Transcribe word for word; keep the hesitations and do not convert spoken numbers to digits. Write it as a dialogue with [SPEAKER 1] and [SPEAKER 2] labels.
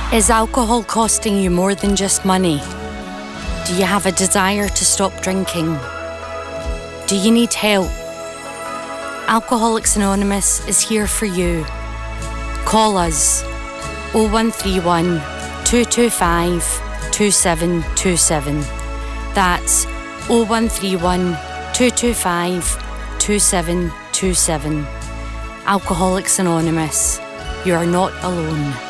[SPEAKER 1] Is alcohol costing you more than just money? Do you have a desire to stop drinking? Do you need help? Alcoholics Anonymous is here for you. Call us oh one three one, two two five, two seven two seven. That's oh one three one, two two five, two seven two seven. Alcoholics Anonymous, you are not alone.